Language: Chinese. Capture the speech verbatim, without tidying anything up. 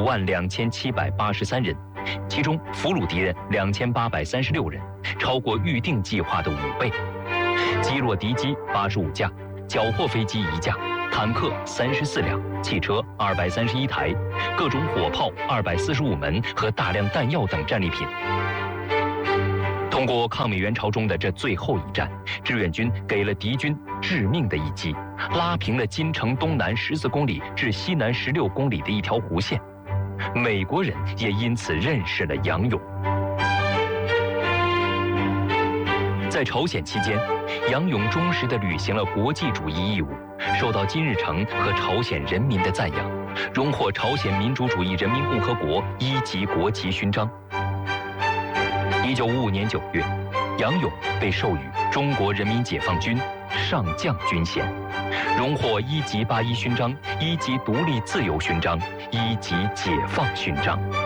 五万两千七百八十三人，其中俘虏敌人两千八百三十六人，超过预定计划的五倍。击落敌机八十五架，缴获飞机一架，坦克三十四辆，汽车二百三十一台，各种火炮二百四十五门和大量弹药等战利品。通过抗美援朝中的这最后一战，志愿军给了敌军致命的一击，拉平了金城东南十四公里至西南十六公里的一条弧线。美国人也因此认识了杨勇。在朝鲜期间，杨勇忠实地履行了国际主义义务，受到金日成和朝鲜人民的赞扬，荣获朝鲜民主主义人民共和国一级国旗勋章。一九五五年九月，杨勇被授予中国人民解放军上将军衔，荣获一级八一勋章、一级独立自由勋章、一级解放勋章。